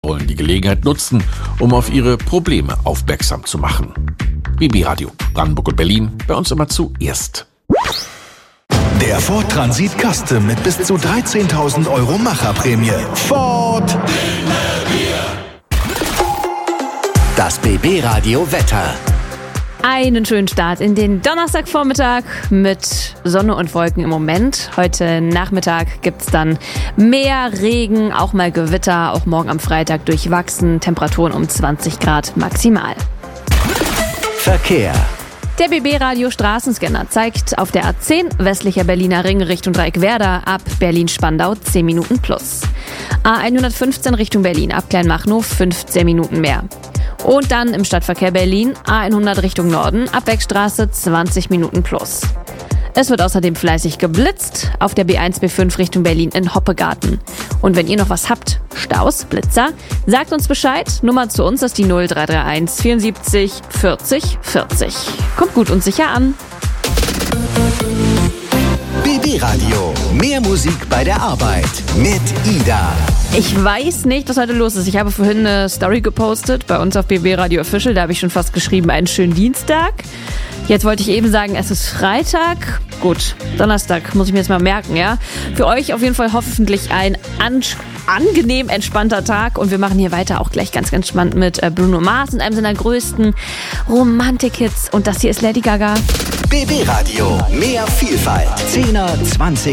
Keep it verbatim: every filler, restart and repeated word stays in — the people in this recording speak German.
wollen die Gelegenheit nutzen, um auf ihre Probleme aufmerksam zu machen. B B Radio Brandenburg und Berlin, bei uns immer zuerst. Der Ford Transit Custom mit bis zu dreizehntausend Euro Macherprämie. Ford! Das B B Radio Wetter. Einen schönen Start in den Donnerstagvormittag mit Sonne und Wolken im Moment. Heute Nachmittag gibt's dann mehr Regen, auch mal Gewitter, auch morgen am Freitag durchwachsen, Temperaturen um zwanzig Grad maximal. Verkehr. Der B B-Radio Straßenscanner zeigt auf der A zehn westlicher Berliner Ring Richtung Dreieckwerder ab Berlin-Spandau zehn Minuten plus. A hundertfünfzehn Richtung Berlin ab Kleinmachnow fünfzehn Minuten mehr. Und dann im Stadtverkehr Berlin A hundert Richtung Norden ab Beckstraße zwanzig Minuten plus. Es wird außerdem fleißig geblitzt auf der B eins B fünf Richtung Berlin in Hoppegarten. Und wenn ihr noch was habt, Staus, Blitzer, sagt uns Bescheid. Nummer zu uns ist die null drei drei eins vierundsiebzig vierzig vierzig. Kommt gut und sicher an. B B Radio. Mehr Musik bei der Arbeit mit Ida. Ich weiß nicht, was heute los ist. Ich habe vorhin eine Story gepostet bei uns auf B B Radio Official. Da habe ich schon fast geschrieben, einen schönen Dienstag. Jetzt wollte ich eben sagen, es ist Freitag. Gut, Donnerstag muss ich mir jetzt mal merken, ja. Für euch auf jeden Fall hoffentlich ein an- angenehm entspannter Tag. Und wir machen hier weiter auch gleich ganz, ganz spannend mit Bruno Mars und einem seiner größten Romantik-Hits. Und das hier ist Lady Gaga. B B Radio. Mehr Vielfalt. zehner, zwanziger